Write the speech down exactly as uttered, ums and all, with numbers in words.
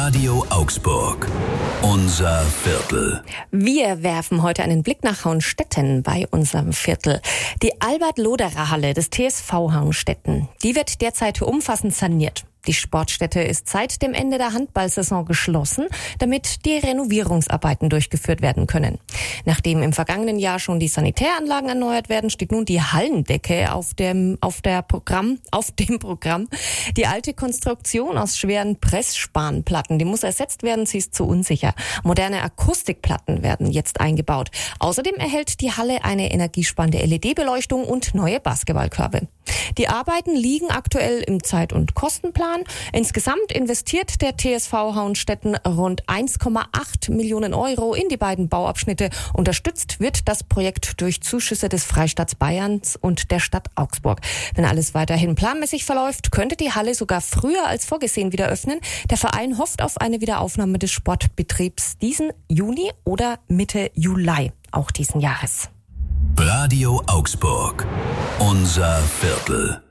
Radio Augsburg. Unser Viertel. Wir werfen heute einen Blick nach Hauenstetten bei unserem Viertel. Die Albert-Loderer-Halle des T S V Hauenstetten, die wird derzeit umfassend saniert. Die Sportstätte ist seit dem Ende der Handballsaison geschlossen, damit die Renovierungsarbeiten durchgeführt werden können. Nachdem im vergangenen Jahr schon die Sanitäranlagen erneuert werden, steht nun die Hallendecke auf dem, auf der Programm, auf dem Programm. Die alte Konstruktion aus schweren Pressspanplatten, die muss ersetzt werden, sie ist zu unsicher. Moderne Akustikplatten werden jetzt eingebaut. Außerdem erhält die Halle eine energiespannende L E D-Beleuchtung und neue Basketballkörbe. Die Arbeiten liegen aktuell im Zeit- und Kostenplan. Insgesamt investiert der T S V Hauenstetten rund eins Komma acht Millionen Euro in die beiden Bauabschnitte. Unterstützt wird das Projekt durch Zuschüsse des Freistaats Bayerns und der Stadt Augsburg. Wenn alles weiterhin planmäßig verläuft, könnte die Halle sogar früher als vorgesehen wieder öffnen. Der Verein hofft auf eine Wiederaufnahme des Sportbetriebs diesen Juni oder Mitte Juli auch diesen Jahres. Radio Augsburg. Unser Viertel.